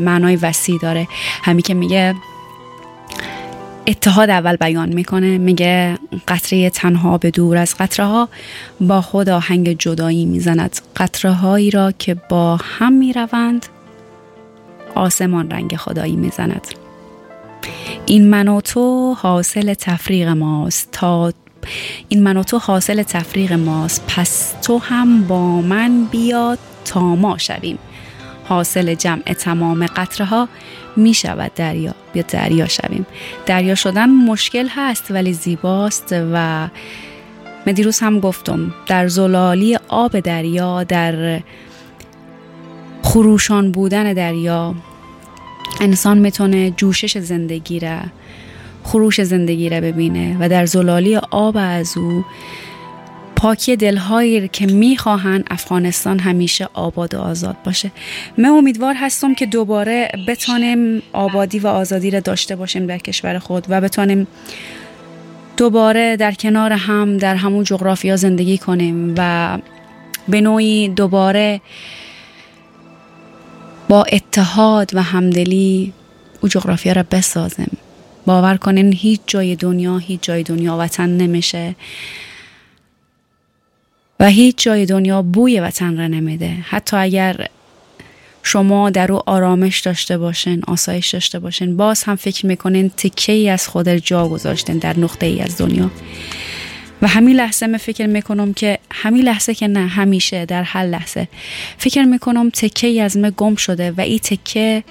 معنای وسیع داره. همین که میگه اتحاد اول بیان میکنه، میگه قطره تنها به دور از قطره ها با خود آهنگ جدایی میزند، قطره هایی را که با هم میروند آسمان رنگ خدایی میزند. این من و تو حاصل تفریق ماست، پس تو هم با من بیا تا ما شویم. حاصل جمع تمام قطره ها می شود دریا، بیا دریا شویم. دریا شدن مشکل هست ولی زیباست و من دیروز هم گفتم در زلالی آب دریا، در خروشان بودن دریا انسان میتونه جوشش زندگی را، خروش زندگی را ببینه و در زلالی آب از او پاکی دلهایی که میخواهن افغانستان همیشه آباد و آزاد باشه. من امیدوار هستم که دوباره بتانیم آبادی و آزادی را داشته باشیم در کشور خود و بتانیم دوباره در کنار هم در همون جغرافیا زندگی کنیم و به نوعی دوباره با اتحاد و همدلی او جغرافیا را بسازیم. باور کنین هیچ جای دنیا وطن نمیشه و هیچ جای دنیا بوی وطن را نمیده. حتی اگر شما در او آرامش داشته باشین، آسایش داشته باشین، باز هم فکر میکنین تکه‌ای از خود جا گذاشتین در نقطه‌ای از دنیا. و همین لحظه من فکر میکنم که همین لحظه که نه، همیشه در هر لحظه فکر میکنم تکه‌ای از من گم شده و این تکه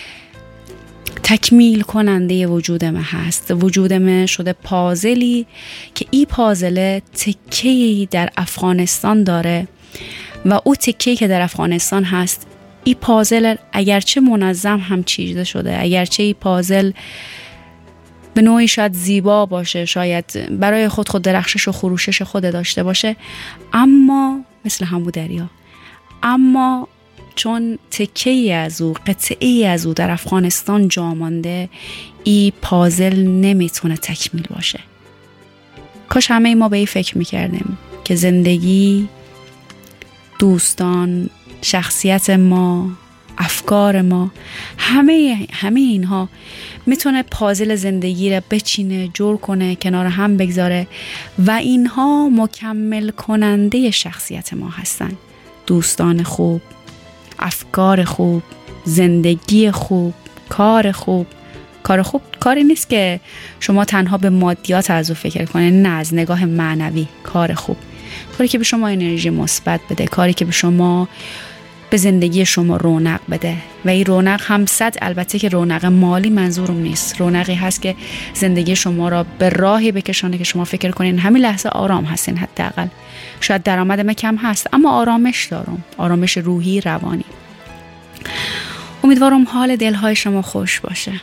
تکمیل کننده وجود من هست. وجود من شده پازلی که این پازل تکه‌ای در افغانستان داره و او تکه‌ای که در افغانستان هست، این پازل اگرچه منظم هم چیده شده، اگرچه این پازل به نوعی شاید زیبا باشه، شاید برای خود درخشش و خروشش خود داشته باشه، اما مثل همون دریا، اما چون تکه‌ای از او، قطعه‌ای از او در افغانستان جا مانده، این پازل نمیتونه تکمیل باشه. کاش همه ما به این فکر میکردیم که زندگی، دوستان، شخصیت ما، افکار ما، همه اینها میتونه پازل زندگی را بچینه، جور کنه، کنار هم بگذاره و اینها مکمل کننده شخصیت ما هستن. دوستان خوب، افکار خوب، زندگی خوب، کار خوب. کاری نیست که شما تنها به مادیات از او فکر کنید، نه، از نگاه معنوی. کار خوب، کاری که به شما انرژی مثبت بده، کاری که به شما، به زندگی شما رونق بده. و این رونق هم البته که رونق مالی منظورم نیست، رونقی هست که زندگی شما را به راهی بکشانه که شما فکر کنین همین لحظه آرام هستین. حداقل شاید درآمد من کم هست اما آرامش دارم، آرامش روحی، روانی. امیدوارم حال دلهای شما خوش باشه.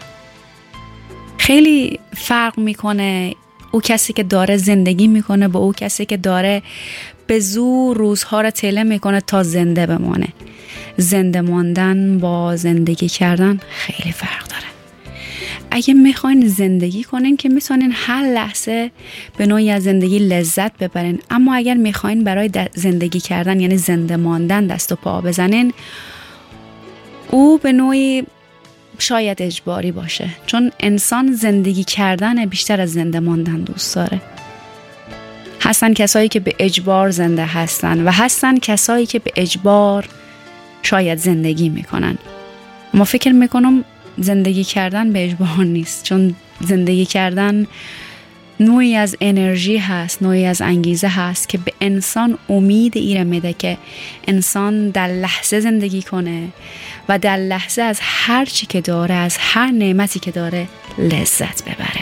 خیلی فرق میکنه او کسی که داره زندگی میکنه با او کسی که داره به زور روزها را طله میکنه تا زنده بمانه. زنده ماندن با زندگی کردن خیلی فرق داره. اگه میخواین زندگی کنین که میتونین هر لحظه به نوعی از زندگی لذت ببرین، اما اگر میخواین برای زندگی کردن یعنی زنده ماندن دست و پا بزنین، او به نوعی شاید اجباری باشه، چون انسان زندگی کردن بیشتر از زنده ماندن دوست داره. هستن کسایی که به اجبار زنده هستن و هستن کسایی که به اجبار شاید زندگی میکنن. ما فکر میکنم زندگی کردن به اجبار نیست، چون زندگی کردن نوعی از انرژی هست، نوعی از انگیزه هست که به انسان امید ایره میده که انسان در لحظه زندگی کنه و در لحظه از هر چی که داره، از هر نعمتی که داره لذت ببره.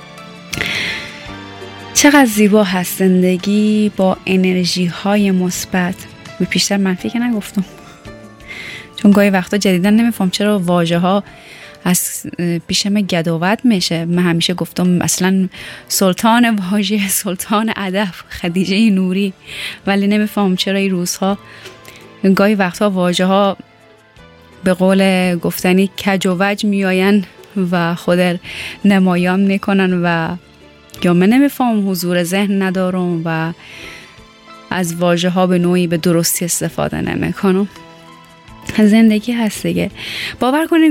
چقدر زیبا هست زندگی با انرژی های مثبت. به پیشتر منفی که نگفتم، چون گاهی وقتا جدیدن نمیفهم چرا واژه ها از پیشم گداوت میشه. من همیشه گفتم مثلا سلطان واژه، سلطان ادب خدیجه نوری، ولی نمیفهم چرا این روزها گاهی وقتا واژه ها به قول گفتنی کج و وج میآین و خود نمایان میکنن و یا من نمیفهم، حضور ذهن ندارم و از واژه ها به نوعی به درستی استفاده نمیکنم. زندگی هست دیگه. باور کنین